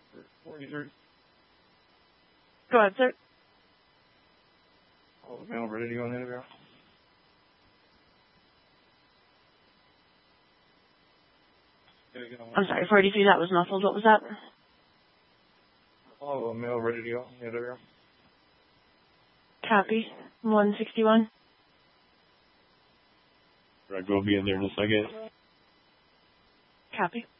43. Go ahead, sir. All the male ready to go in the interview. I'm sorry, 43, that was muffled. What was that? All the male ready to go in the interview. Copy. 161. Greg will be in there in a second. Copy.